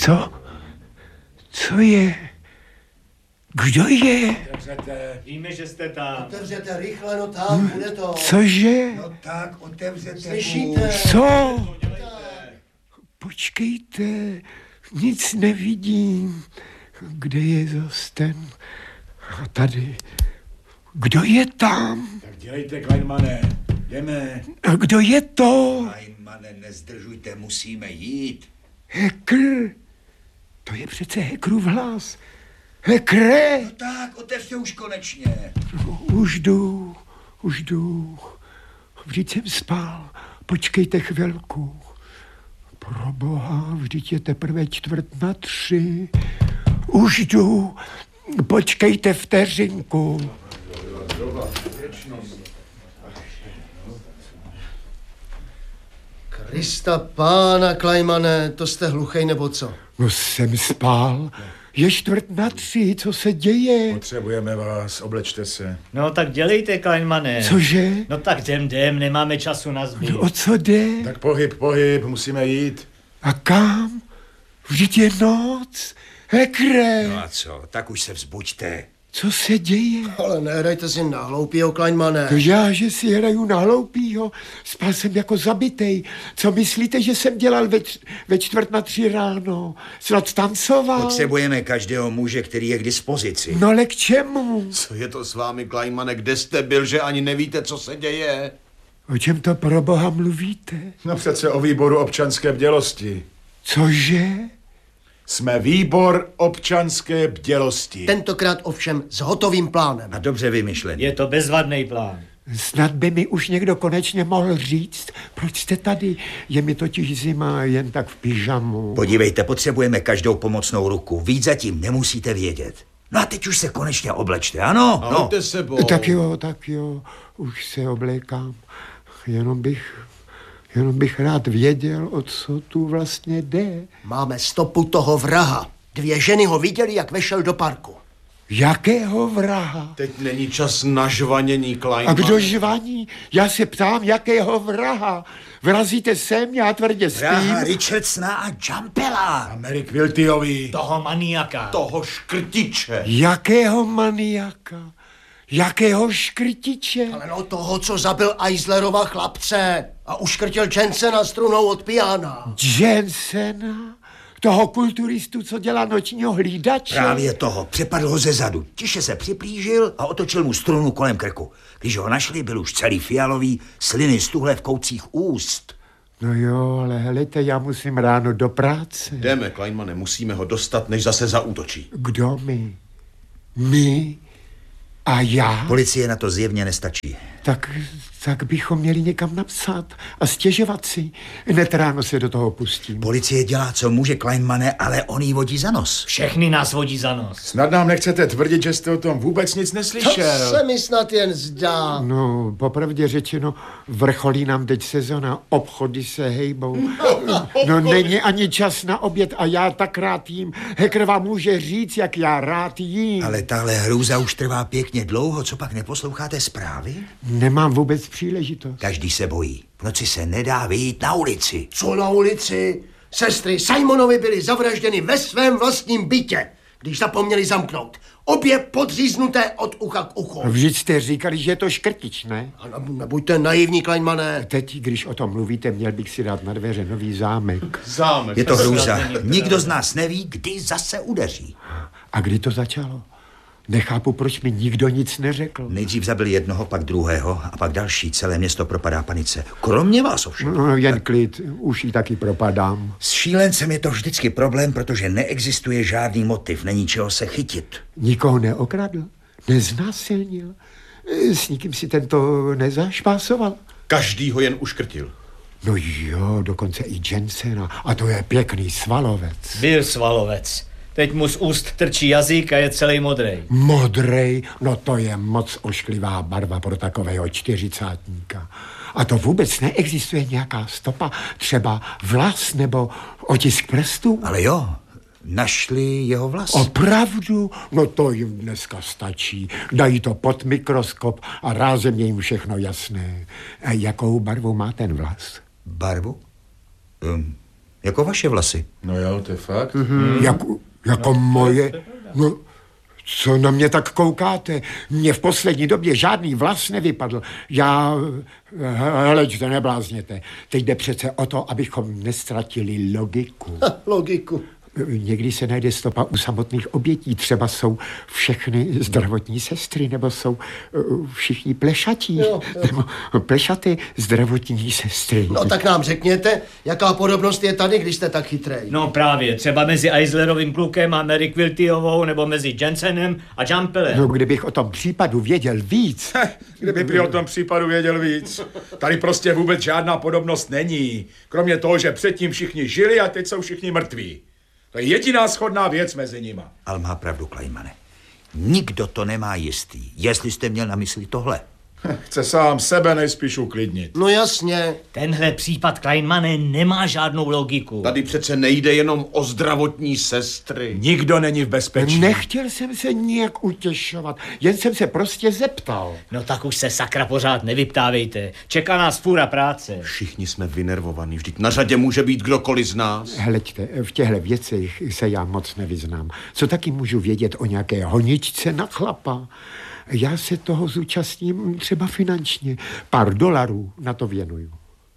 Co? Co je? Kdo je? Otevřete. Víme, že jste tam. Otevřete rychle, no tak, bude to. Cože? No tak, otevřete. Slyšíte? Co? Počkejte, nic nevidím. Kde je zas ten? A tady. Kdo je tam? Tak dělejte, Kleinmane. Jdeme. A kdo je to? Kleinmane, nezdržujte, musíme jít. Hekr. To je přece Hekrův hlas. Hekre! No tak, otevřte už konečně. Už jdu. Vždyť jsem spal. Počkejte chvilku. Proboha, vždyť je teprve 2:45. Už jdu. Počkejte vteřinku. Krista pána, Kleinmane, to jste hluchej nebo co? No jsem spal. Je 2:45, co se děje? Potřebujeme vás, oblečte se. No tak dělejte, Kleinmane. Cože? No tak jdem, nemáme času na zbyt. No, o co jde? Tak pohyb, musíme jít. A kam? Vždyť je noc. Hekre! No a co, tak už se vzbuďte. Co se děje? Ale nehrajte si na hloupýho, Kleinmane. To já, že si hraju na hloupýho. Spal jsem jako zabitej. Co myslíte, že jsem dělal ve 2:45 ráno? Snad tancoval? Potřebujeme každého muže, který je k dispozici. No ale k čemu? Co je to s vámi, Kleinmane? Kde jste byl, že ani nevíte, co se děje? O čem to pro boha mluvíte? No přece o výboru občanské bdělosti. Cože? Jsme výbor občanské bdělosti. Tentokrát ovšem s hotovým plánem. A dobře vymyšlený. Je to bezvadný plán. Snad by mi už někdo konečně mohl říct, proč jste tady. Je mi totiž zima jen tak v pyžamu. Podívejte, potřebujeme každou pomocnou ruku. Víc zatím nemusíte vědět. No a teď už se konečně oblečte, ano? A No. hoďte sebou. Tak jo, už se oblékám. Jenom bych rád věděl, o co tu vlastně jde. Máme stopu toho vraha. 2 ženy ho viděli, jak vešel do parku. Jakého vraha? Teď není čas na žvanění, A Kleinmane. kdo žvaní? Já se ptám, jakého vraha? Vrazíte sem, já tvrdě Vraha spím. Richardsona a Jumpela. Amerik Wiltyový. Toho maniaka. Toho škrtiče. Jakého maniaka? Jakého škrtiče? Ale no toho, co zabil Eislerova chlapce a uškrtil Jensena strunou od piana. Jensena? Toho kulturistu, co dělá nočního hlídače? Právě toho. Přepadl ho ze zadu. Tiše se připlížil a otočil mu strunu kolem krku. Když ho našli, byl už celý fialový, sliny stuhlé v koutcích úst. No jo, ale helejte, já musím ráno do práce. Jdeme, Kleinmane, musíme ho dostat, než zase zaútočí. Kdo my? My? A já? Policie na to zjevně nestačí. Tak bychom měli někam napsat a stěžovat si. Hned ráno se do toho pustím. Policie dělá, co může, Kleinmane, ale on jí vodí za nos. Všechny nás vodí za nos. Snad nám nechcete tvrdit, že jste o tom vůbec nic To neslyšel. se mi snad jen zdá. No, popravdě řečeno, vrcholí nám teď sezona, obchody se hejbou. No, není ani čas na oběd a já tak rád jím. Hekr vám může říct, jak já rád jím. Ale tahle hrůza už trvá pěkně dlouho, co pak neposloucháte zprávy? Nemám vůbec příležitost. Každý se bojí. V noci se nedá vyjít na ulici. Co na ulici? Sestry Simonovi byly zavražděny ve svém vlastním bytě, když zapomněli zamknout. Obě podříznuté od ucha k uchu. Vždyť jste říkali, že je to škrtič, ne? A nebuďte naivní, Kleinmane. Teď, když o tom mluvíte, měl bych si dát na dveře nový zámek. Zámek. Je to hrůza. Nikdo z nás neví, kdy zase udeří. A kdy to začalo? Nechápu, proč mi nikdo nic neřekl. Nejdřív zabil jednoho, pak druhého a pak další. Celé město propadá panice. Kromě vás ovšem. No, jen klid, už ji taky propadám. S šílencem je to vždycky problém, protože neexistuje žádný motiv, není čeho se chytit. Nikoho neokradl, neznásilnil, s nikým si tento nezašpásoval. Každý ho jen uškrtil. No jo, dokonce i Jensena, a to je pěkný svalovec. Byl svalovec. Teď mu z úst trčí jazyk a je celý modrej. Modrej, no to je moc ošklivá barva pro takového 40. A to vůbec neexistuje nějaká stopa, třeba vlas nebo otisk prstů? Ale jo, našli jeho vlas. Opravdu? No to jim dneska stačí. Dají to pod mikroskop a rázem je jim všechno jasné. A jakou barvu má ten vlas? Barvu? Jako vaše vlasy. No jo, to je fakt. Jako moje? No, co na mě tak koukáte? Mně v poslední době žádný vlas nevypadl. Hleďte, neblázněte. Teď jde přece o to, abychom nestratili logiku. Logiku. Někdy se najde stopa u samotných obětí. Třeba jsou všechny zdravotní sestry, nebo jsou všichni plešatí. Nebo plešaté zdravotní sestry. No tak nám řekněte, jaká podobnost je tady, když jste tak chytrej. No právě, třeba mezi Eislerovým klukem a Mary Quiltyovou, nebo mezi Jensenem a Jumpelem. No, kdybych o tom případu věděl víc. Kdyby prý o tom případu věděl víc. Tady prostě vůbec žádná podobnost není. Kromě toho, že předtím všichni žili a teď jsou všichni mrtví. To je jediná shodná věc mezi nima. Ale má pravdu, Kleinmane. Nikdo to nemá jistý, jestli jste měl na mysli tohle. Chce sám sebe nejspíš uklidnit. No jasně. Tenhle případ Kleinmane nemá žádnou logiku. Tady přece nejde jenom o zdravotní sestry. Nikdo není v bezpečí. Nechtěl jsem se nijak utěšovat, jen jsem se prostě zeptal. No tak už se sakra pořád nevyptávejte. Čeká nás fůra práce. Všichni jsme vynervovaní, vždyť na řadě může být kdokoliv z nás. Hleďte, v těchto věcech se já moc nevyznám. Co taky můžu vědět o nějaké honičce na chlapa? Já se toho zúčastním třeba finančně. Pár dolarů na to věnuju.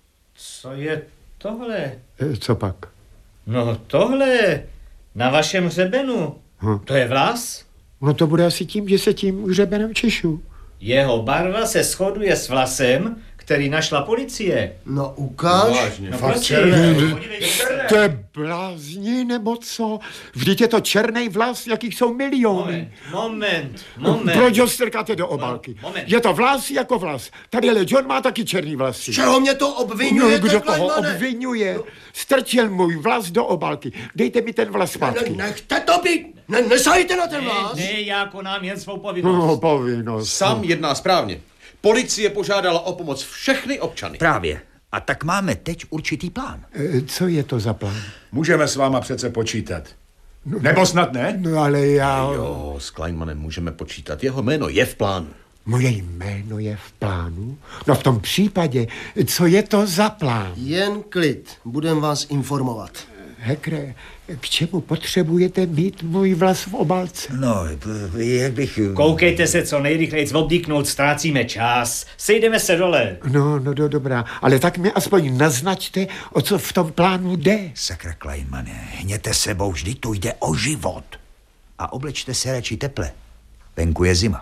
Co je tohle? Co pak? No tohle, na vašem hřebenu. To je vlas? No to bude asi tím, že se tím hřebenem češu. Jeho barva se shoduje s vlasem, který našla policie. No ukáž. Vážně. No Fakt prosím, červený. podívejte. Jste blázni nebo co? Vždyť je to černý vlas, jakých jsou miliony. Moment. Proč ho strkáte do obálky? Moment. Je to vlas jako vlas. Tadyhle John má taky černý vlasy. Čeho mě to obvinujete, Kdo toho Kleinmane? obvinuje? Strčil můj vlas do obálky. Dejte mi ten vlas zpátky. Nechte to být. Nesajte na ten vás. Ne, já konám jen svou povinnost. No, povinnost. Sám jedná správně. Policie požádala o pomoc všechny občany. Právě. A tak máme teď určitý plán. Co je to za plán? Můžeme s váma přece počítat. Nebo snad ne? No ale já... Jo, s Kleinmanem můžeme počítat. Jeho jméno je v plánu. Moje jméno je v plánu? No v tom případě, co je to za plán? Jen klid. Budem vás informovat. Hekre, k čemu potřebujete mít můj vlas v obálce? No, jak bych... Koukejte se co nejrychleji obdýknout, ztrácíme čas. Sejdeme se dole. No, dobrá, ale tak mi aspoň naznačte, o co v tom plánu jde. Sakra, Kleinmane, hněte sebou, vždyť tu jde o život. A oblečte se radši teple. Venku je zima.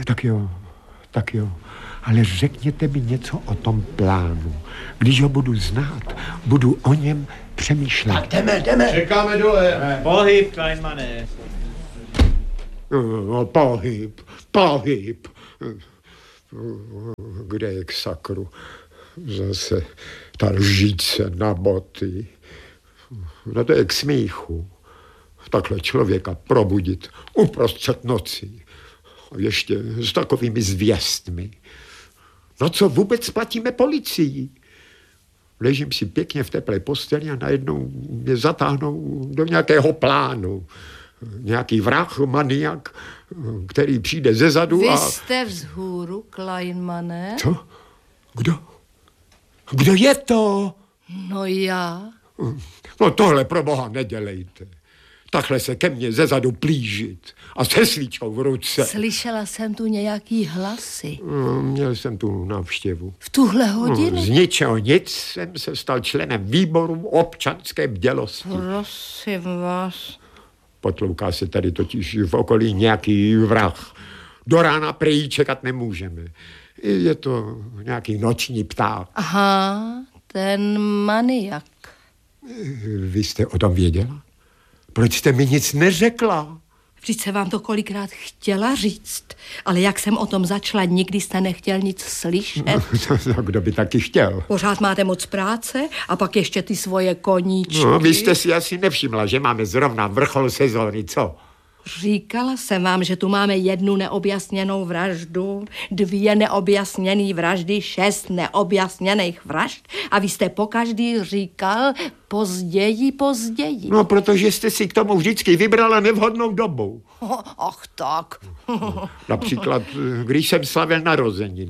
Tak jo. Ale řekněte mi něco o tom plánu. Když ho budu znát, budu o něm přemýšlet. Tak jdeme. Čekáme dole. Pohyb, Kleinmane. No, pohyb. Kde je k sakru? Zase ta lžíce na boty. No to je k smíchu. Takhle člověka probudit uprostřed noci. A ještě s takovými zvěstmi. No co vůbec platíme policii? Ležím si pěkně v teplé posteli a najednou mě zatáhnou do nějakého plánu. Nějaký vrah, maniak, který přijde zezadu a... Vy jste vzhůru, Kleinmane? Co? Kdo? Kdo je to? No já. No tohle pro boha nedělejte. Takhle se ke mně zezadu plížit a se svíčkou v ruce. Slyšela jsem tu nějaký hlasy. Měl jsem tu návštěvu. V tuhle hodinu? Z ničeho nic jsem se stal členem výboru občanské bdělosti. Prosím vás. Potlouká se tady totiž v okolí nějaký vrah. Do rána prý čekat nemůžeme. Je to nějaký noční pták. Aha, ten maniak. Vy jste o tom věděla? Proč jste mi nic neřekla? Vždyť se vám to kolikrát chtěla říct, ale jak jsem o tom začala, nikdy jste nechtěl nic slyšet. Kdo by taky chtěl? Pořád máte moc práce a pak ještě ty svoje koníčky. No, vy jste si asi nevšimla, že máme zrovna vrchol sezóny, co? Říkala jsem vám, že tu máme 1 neobjasněnou vraždu, 2 neobjasněné vraždy, 6 neobjasněných vražd a vy jste pokaždý říkal později. No, protože jste si k tomu vždycky vybrala nevhodnou dobu. Ach tak. Například, když jsem slavil narozeniny.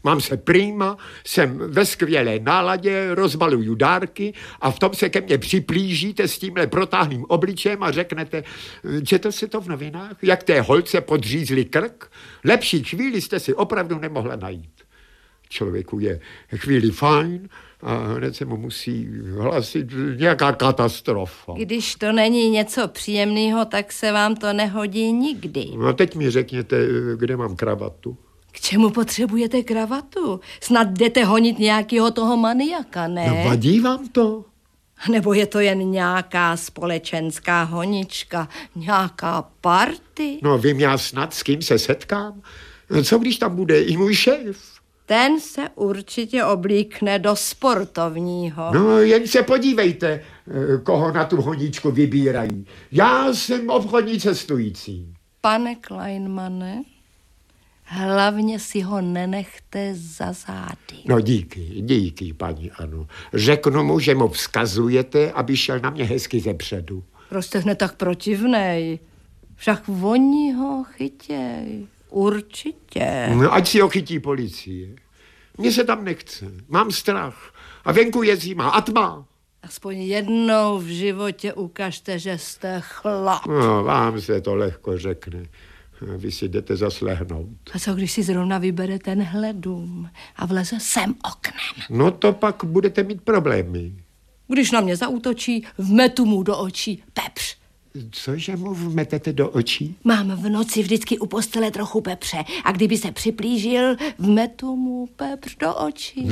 Mám se prýma, jsem ve skvělé náladě, rozbaluju dárky a v tom se ke mně připlížíte s tímhle protáhlým obličejem a řeknete, četl se to v novinách, jak té holce podřízli krk? Lepší chvíli jste si opravdu nemohla najít. Člověku je chvíli fajn a hned se mu musí hlasit nějaká katastrofa. Když to není něco příjemného, tak se vám to nehodí nikdy. No teď mi řekněte, kde mám kravatu. K čemu potřebujete kravatu? Snad jdete honit nějakého toho maniaka, ne? No vadí vám to? Nebo je to jen nějaká společenská honička, nějaká party? No vím já snad, s kým se setkám. Co když tam bude i můj šéf? Ten se určitě oblíkne do sportovního. No, jen se podívejte, koho na tu honičku vybírají. Já jsem obchodní cestující. Pane Kleinmane, hlavně si ho nenechte za zády. No díky, paní Ano. Řeknu mu, že mu vzkazujete, aby šel na mě hezky zepředu. Proč jste hned tak protivnej? Však oni ho chytěj. Určitě. No, ať si ho chytí policie. Mně se tam nechce. Mám strach. A venku je zima a tma. Aspoň jednou v životě ukažte, že jste chlap. No, vám se to lehko řekne. Vy si jdete zaslehnout. A co když si zrovna vybere tenhle dům a vleze sem oknem? No to pak budete mít problémy. Když na mě zaútočí, vmetu mu do očí pepř. Cože mu vmetete do očí? Mám v noci vždycky u postele trochu pepře a kdyby se připlížil, vmetu mu pepř do očí.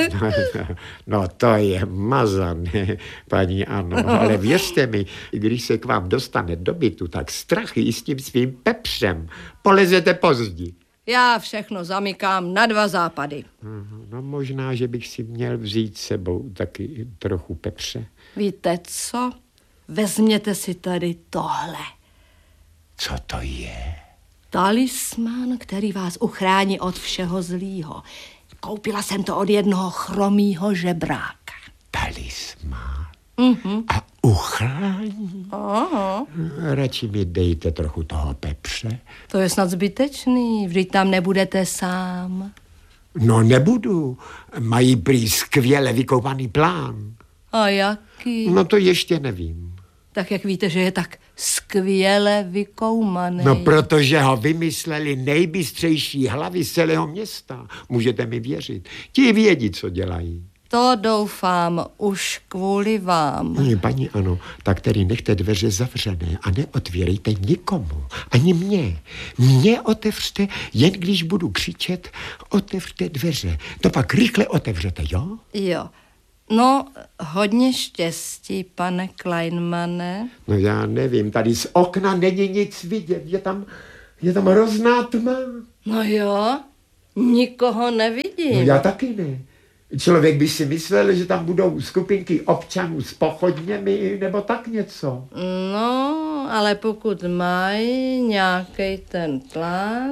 No, to je mazané, paní Ano, ale věřte mi, když se k vám dostane do bytu, tak strachy i s tím svým pepřem polezete pozdě. Já všechno zamykám na 2 západy. No možná, že bych si měl vzít sebou taky trochu pepře. Víte co? Vezměte si tady tohle. Co to je? Talisman, který vás uchrání od všeho zlýho. Koupila jsem to od jednoho chromýho žebráka. Talisman? Mhm. A uchrání? Aha. Radši mi dejte trochu toho pepře. To je snad zbytečný, vždyť tam nebudete sám. No nebudu. Mají prý skvěle vykoupaný plán. A jaký? No to ještě nevím. Tak jak víte, že je tak skvěle vykoumaný. No protože ho vymysleli nejbystřejší hlavy z celého města. Můžete mi věřit. Ti vědí, co dělají. To doufám už kvůli vám. Paní Ano, tak tedy nechte dveře zavřené a neotvírejte nikomu. Ani mě. Mě otevřte, jen když budu křičet, otevřte dveře. To pak rychle otevřete, jo? Jo. No, hodně štěstí, pane Kleinmane. No já nevím, tady z okna není nic vidět. Je tam hrozná tma. No jo, nikoho nevidím. No já taky ne. Člověk by si myslel, že tam budou skupinky občanů s pochodněmi nebo tak něco. No, ale pokud mají nějaký ten plán...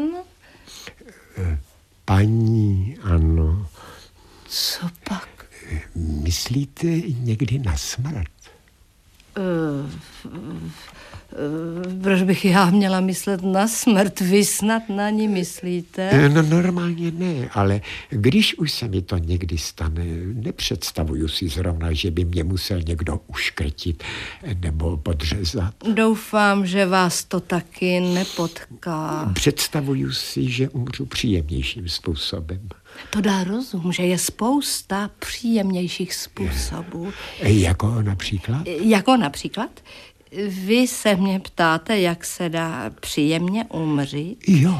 Paní Ano. Co pak? Myslíte někdy na smrt? Proč bych já měla myslet na smrt? Vy snad na ní myslíte? No normálně ne, ale když už se mi to někdy stane, nepředstavuju si zrovna, že by mě musel někdo uškrtit nebo podřezat. Doufám, že vás to taky nepotká. Představuju si, že umřu příjemnějším způsobem. To dá rozum, že je spousta příjemnějších způsobů. Jako například? Jako například? Vy se mě ptáte, jak se dá příjemně umřít? Jo.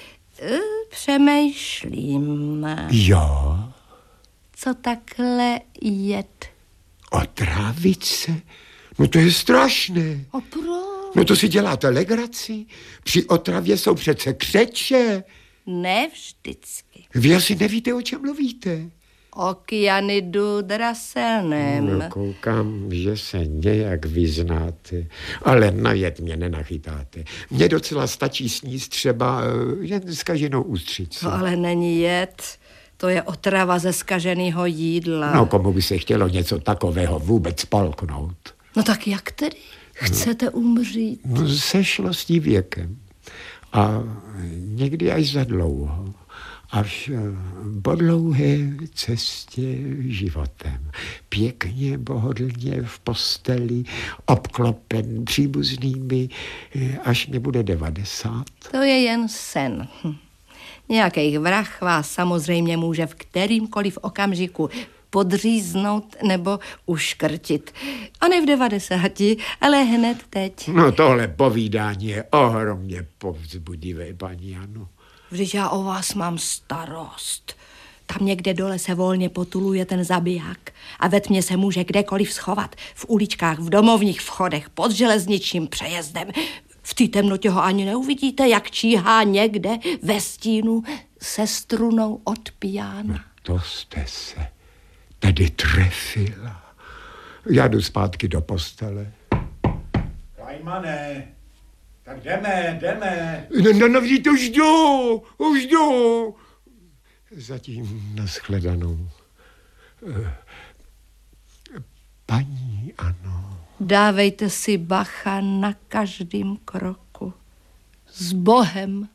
Přemýšlím. Jo. Co takhle jet? Otrávit se? No to je strašné. A proč? No to si děláte legraci. Při otravě jsou přece křeče. Ne vždycky. Vy asi nevíte, o čem mluvíte. O kyanidu draselném. No koukám, že se nějak vyznáte, ale na jed mě nenachytáte. Mně docela stačí sníst třeba jen zkaženou ústřici. To ale není jed, to je otrava ze zkaženého jídla. No komu by se chtělo něco takového vůbec polknout? No tak jak tedy? Chcete umřít? No, sešlostí věkem. A někdy až za dlouho. až po dlouhé cestě životem. Pěkně, pohodlně v posteli, obklopen příbuznými, až mě bude 90. To je jen sen. Nějaký vrah vás samozřejmě může v kterýmkoliv okamžiku podříznout nebo uškrtit. A ne v 90, ale hned teď. No tohle povídání je ohromně povzbudivé, paní Jano. Vždyť já o vás mám starost. Tam někde dole se volně potuluje ten zabiják a ve tmě se může kdekoliv schovat. V uličkách, v domovních vchodech, pod železničním přejezdem. V té temnotě ho ani neuvidíte, jak číhá někde ve stínu se strunou od piana. No to jste se tady trefila. Já jdu zpátky do postele. Kleinmane, tak jdeme. No, vždyť už jdu. Zatím nashledanou. Paní Ano. Dávejte si bacha na každém kroku. S Bohem.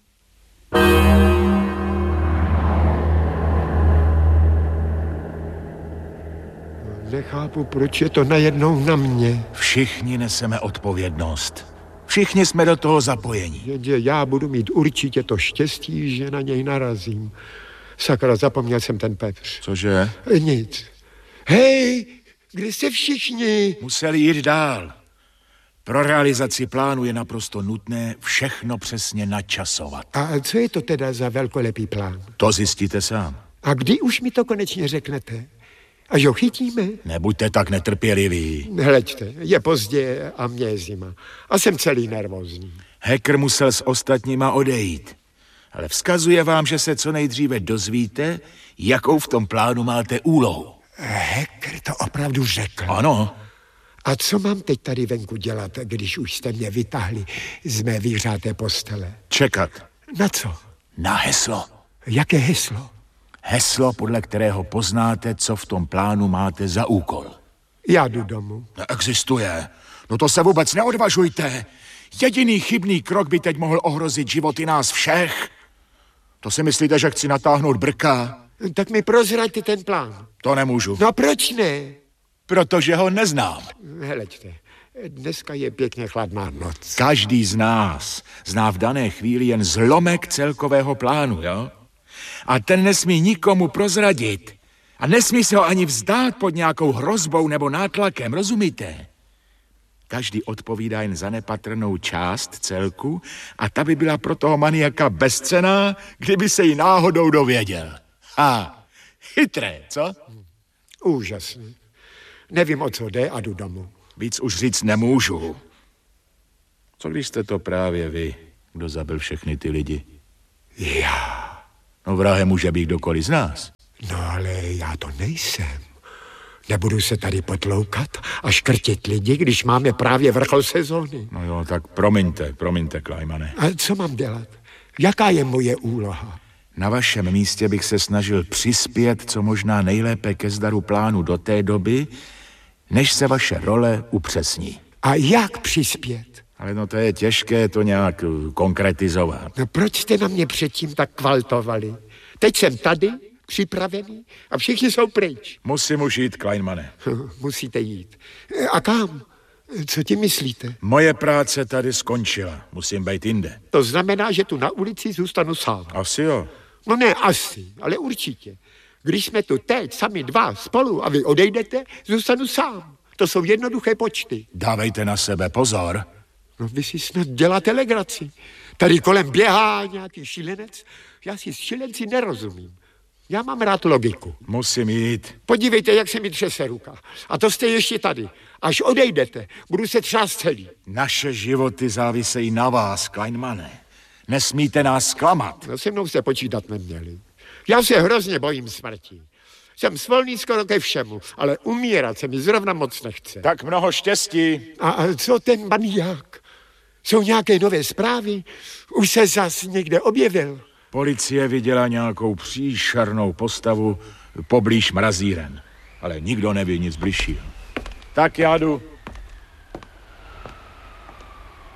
Nechápu, proč je to najednou na mě. Všichni neseme odpovědnost. Všichni jsme do toho zapojeni. Jenže já budu mít určitě to štěstí, že na něj narazím. Sakra, zapomněl jsem ten pepř. Cože? Nic. Hej, kde jste všichni? Museli jít dál. Pro realizaci plánu je naprosto nutné všechno přesně načasovat. A co je to teda za velkolepý plán? To zjistíte sám. A kdy už mi to konečně řeknete? Až ho chytíme? Nebuďte tak netrpěliví. Hleďte, je pozdě a mě je zima. A jsem celý nervózní. Hacker musel s ostatníma odejít. Ale vzkazuje vám, že se co nejdříve dozvíte, jakou v tom plánu máte úlohu. Hacker to opravdu řekl. Ano. A co mám teď tady venku dělat, když už jste mě vytáhli z mé vyhřáté postele? Čekat. Na co? Na heslo. Jaké heslo? Heslo, podle kterého poznáte, co v tom plánu máte za úkol. Já jdu domů. Neexistuje. No to se vůbec neodvažujte. Jediný chybný krok by teď mohl ohrozit životy nás všech. To si myslíte, že chci natáhnout brka? Tak mi prozraďte ten plán. To nemůžu. No proč ne? Protože ho neznám. Hleďte, dneska je pěkně chladná noc. Každý z nás zná v dané chvíli jen zlomek celkového plánu, jo? A ten nesmí nikomu prozradit. A nesmí se ho ani vzdát pod nějakou hrozbou nebo nátlakem, rozumíte? Každý odpovídá jen za nepatrnou část celku a ta by byla pro toho maniaka bezcenná, kdyby se jí náhodou dověděl. Chytré, co? Úžasné. Nevím, o co jde a jdu domů. Víc už říct nemůžu. Co když jste to právě vy, kdo zabil všechny ty lidi? Já. No vrahem může být kdokoliv z nás. No ale já to nejsem. Nebudu se tady potloukat a škrtit lidi, když máme právě vrchol sezóny. No jo, tak promiňte, Kleinmane. A co mám dělat? Jaká je moje úloha? Na vašem místě bych se snažil přispět co možná nejlépe ke zdaru plánu do té doby, než se vaše role upřesní. A jak přispět? Ale no to je těžké to nějak konkretizovat. No proč jste na mě předtím tak kvaltovali? Teď jsem tady, připravený a všichni jsou pryč. Musím už jít, Kleinmane. Musíte jít. A kam? Co ti myslíte? Moje práce tady skončila. Musím být jinde. To znamená, že tu na ulici zůstanu sám. Asi jo. No ne asi, ale určitě. Když jsme tu teď sami dva spolu a vy odejdete, zůstanu sám. To jsou jednoduché počty. Dávejte na sebe pozor. No vy si snad děláte legraci. Tady kolem běhá nějaký šílenec. Já si s šílenci nerozumím. Já mám rád logiku. Musím jít. Podívejte, jak se mi třese ruka. A to jste ještě tady. Až odejdete, budu se třást celý. Naše životy závisejí na vás, Kleinmane. Nesmíte nás zklamat. No se mnou se počítat neměli. Já se hrozně bojím smrti. Jsem svolný skoro ke všemu, ale umírat se mi zrovna moc nechce. Tak mnoho štěstí. A co ten maniák? Jsou nějaké nové zprávy? Už se zas někde objevil? Policie viděla nějakou příšernou postavu poblíž Mrazíren, ale nikdo neví nic bližšího. Tak já jdu.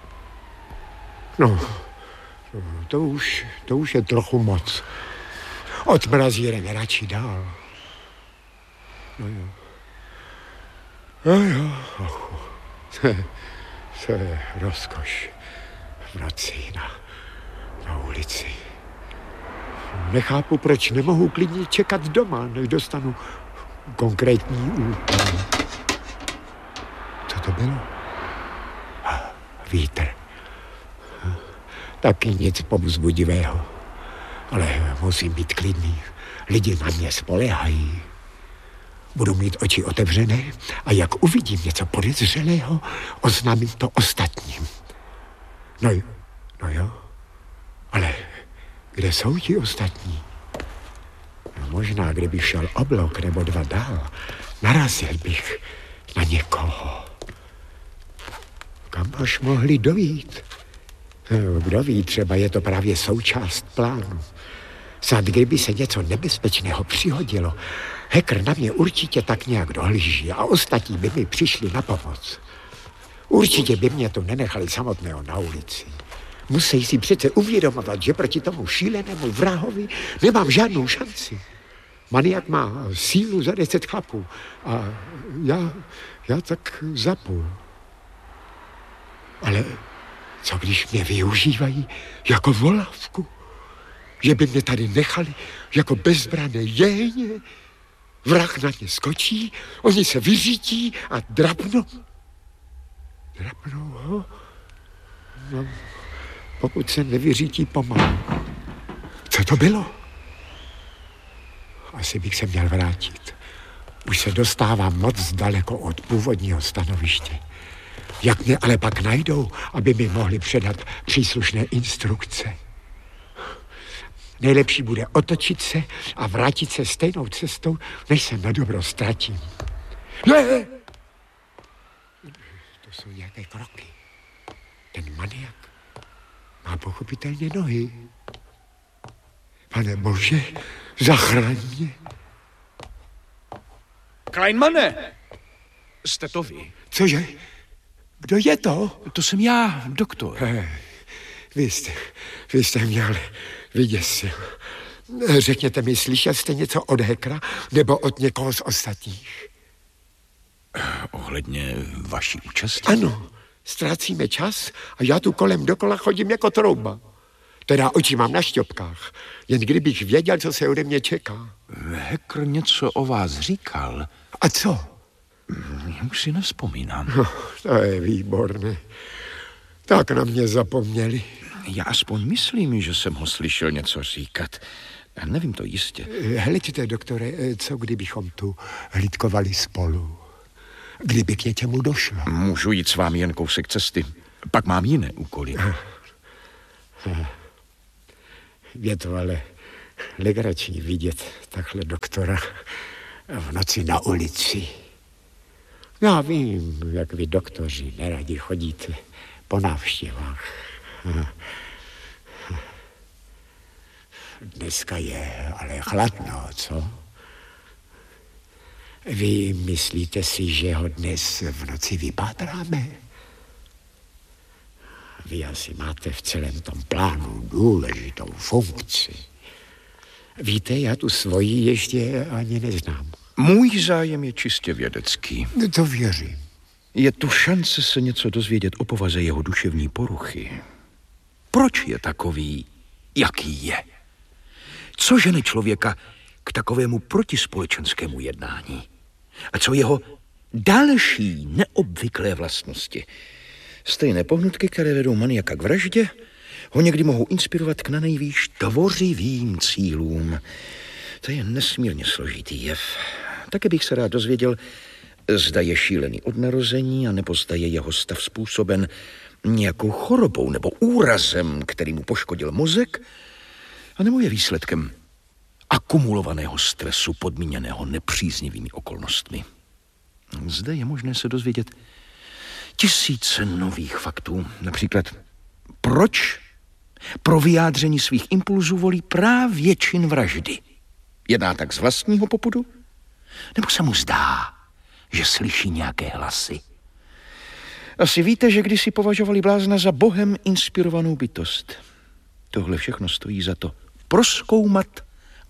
No, to už je trochu moc. Odmrazíreme radši dál. No jo. No jo. To je rozkoš v noci na ulici. Nechápu, proč nemohu klidně čekat doma, než dostanu konkrétní úkol. Co to bylo? Vítr. Taky nic povzbudivého. Ale musím být klidný. Lidi na mě spoléhají. Budu mít oči otevřené a jak uvidím něco podezřelého, oznámím to ostatním. No jo. Ale kde jsou ti ostatní? No možná, kdybych šel o blok nebo 2 dál, narazil bych na někoho. Kam až mohli dojít? No, kdo ví, třeba je to právě součást plánu. Snad kdyby se něco nebezpečného přihodilo, hacker na mě určitě tak nějak dohlíží a ostatní by mi přišli na pomoc. Určitě by mě to nenechali samotného na ulici. Musí si přece uvědomovat, že proti tomu šílenému vrahovi nemám žádnou šanci. Maniak má sílu za 10 chlapů a já tak za půl. Ale co když mě využívají jako volávku? Že by mě tady nechali jako bezbrané jehně? Vrah na ně skočí, oni se vyřítí a drapnou. Drapnou ho? No, pokud se nevyřítí pomalu. Co to bylo? Asi bych se měl vrátit. Už se dostávám moc daleko od původního stanoviště. Jak mě ale pak najdou, aby mi mohli předat příslušné instrukce? Nejlepší bude otočit se a vrátit se stejnou cestou, než se nadobro ztratím. Ne! To jsou nějaké kroky. Ten maniak má pochopitelně nohy. Pane Bože, zachraň mě. Kleinmane, jste to vy? Cože? Kdo je to? To jsem já, doktor. Vy jste mě ale vyděsil. Řekněte mi, slyšel jste něco od hackera nebo od někoho z ostatních? Ohledně vaší účasti? Ano, ztrácíme čas a já tu kolem dokola chodím jako trouba. Teda oči mám na šťopkách, jen kdybych věděl, co se ode mě čeká. Hacker něco o vás říkal. A co? Už si nevzpomínám. No, to je výborné. Tak na mě zapomněli. Já aspoň myslím, že jsem ho slyšel něco říkat. Nevím to jistě. Hleďte, doktore, co kdybychom tu hlídkovali spolu? Kdyby k něčemu došlo. Můžu jít s vámi jen kousek cesty. Pak mám jiné úkoly. Je to ale legrační vidět takhle doktora v noci na ulici. Já vím, jak vy doktoři neradi chodíte po návštěvách. Dneska je ale chladno, co? Vy myslíte si, že ho dnes v noci vypátráme? Vy asi máte v celém tom plánu důležitou funkci. Víte, já tu svoji ještě ani neznám. Můj zájem je čistě vědecký. To věřím. Je tu šance se něco dozvědět o povaze jeho duševní poruchy. Proč je takový, jaký je? Co žene člověka k takovému protispolečenskému jednání? A co jeho další neobvyklé vlastnosti? Stejné pohnutky, které vedou maniaka k vraždě, ho někdy mohou inspirovat k nanejvýš tvořivým cílům. To je nesmírně složitý jev. Také bych se rád dozvěděl, zda je šílený od narození, anebo zda je jeho stav způsoben nějakou chorobou nebo úrazem, který mu poškodil mozek, anebo je výsledkem akumulovaného stresu podmíněného nepříznivými okolnostmi. Zde je možné se dozvědět tisíce nových faktů. Například, proč pro vyjádření svých impulzů volí právě čin vraždy? Jedná tak z vlastního popudu? Nebo se mu zdá, že slyší nějaké hlasy? Asi víte, že kdysi považovali blázna za bohem inspirovanou bytost. Tohle všechno stojí za to prozkoumat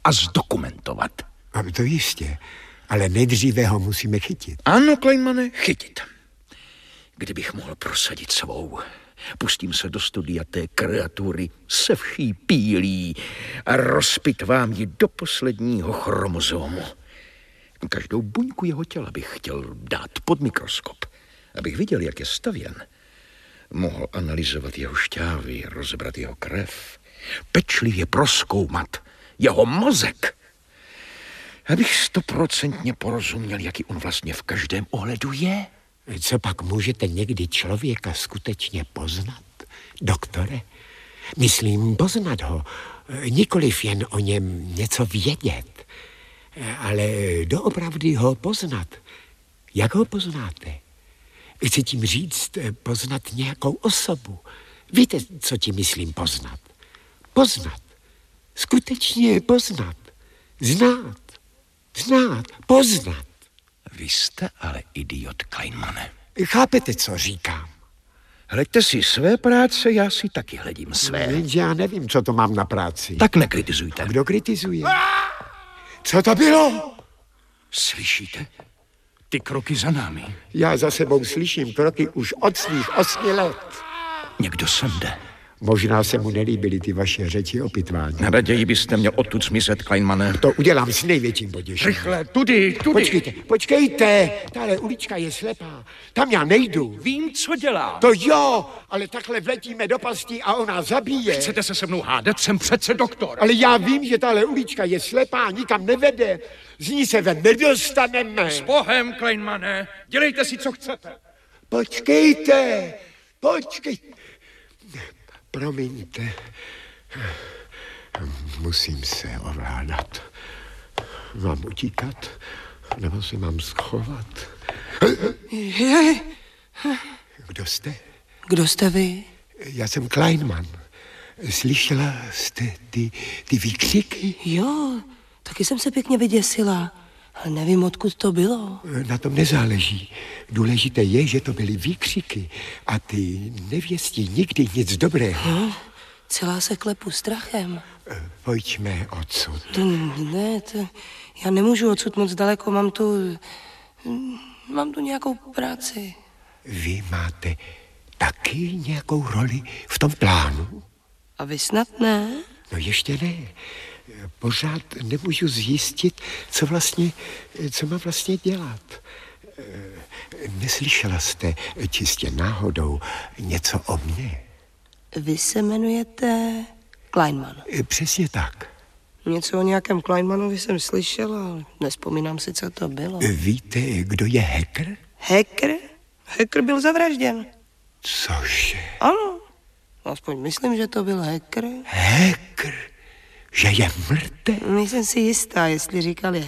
a zdokumentovat. A to jistě, ale nejdříve ho musíme chytit. Ano, Kleinmane, chytit. Kdybych mohl prosadit svou, pustím se do studia té kreatury se vší pílí a rozpitvám ji do posledního chromozomu. Každou buňku jeho těla bych chtěl dát pod mikroskop, abych viděl, jak je stavěn. Mohl analyzovat jeho šťávy, rozebrat jeho krev, pečlivě prozkoumat jeho mozek, abych 100% porozuměl, jaký on vlastně v každém ohledu je. Co pak můžete někdy člověka skutečně poznat, doktore? Myslím poznat ho, nikoliv jen o něm něco vědět, ale doopravdy ho poznat. Jak ho poznáte? Chci tím říct poznat nějakou osobu. Víte, co tím myslím poznat? Poznat. Skutečně poznat. Znát. Znát. Poznat. Vy jste ale idiot, Kleinmane. Chápete, co říkám? Hleďte si své práce, já si taky hledím své. Já nevím, co to mám na práci. Tak nekritizujte. Kdo kritizuje? Co to bylo? Slyšíte? Ty kroky za námi. Já za sebou slyším kroky už od svých 8 let. Někdo sem jde. Možná se mu nelíbily ty vaše řeči o pitvání. Raději byste měl odtud smyslet, Kleinmane. To udělám s největším potěšením. Rychle, tudy. Počkejte, tahle ulička je slepá. Tam já nejdu. Vím, co dělá. To jo, ale takhle vletíme do pastí a ona zabije. Chcete se se mnou hádat? Jsem přece doktor. Ale já vím, že tahle ulička je slepá, nikam nevede. Z ní se ven nedostaneme. S Bohem, Kleinmane. Dělejte si, co chcete. Počkejte. Promiňte. Musím se ovládat. Mám utíkat? Nebo se mám schovat? Kdo jste? Kdo jste vy? Já jsem Kleinman. Slyšela jste ty výkřiky? Jo, taky jsem se pěkně vyděsila. Ale nevím, odkud to bylo. Na tom nezáleží. Důležité je, že to byly výkřiky. A ty nevěstí nikdy nic dobrého. Celá se klepu strachem. Pojďme odsud. Já nemůžu odsud moc daleko, mám tu nějakou práci. Vy máte taky nějakou roli v tom plánu? A vy snad ne? No ještě ne. Pořád nemůžu zjistit, co mám vlastně dělat. Neslyšela jste čistě náhodou něco o mně? Vy se jmenujete Kleinman. Přesně tak. Něco o nějakém Kleinmanovi jsem slyšela, ale nespomínám si, co to bylo. Víte, kdo je hacker? Hacker? Hacker byl zavražděn. Cože? Ano, aspoň myslím, že to byl hacker. Hacker? Že je mrtev? Nejsem si jistá, jestli říkali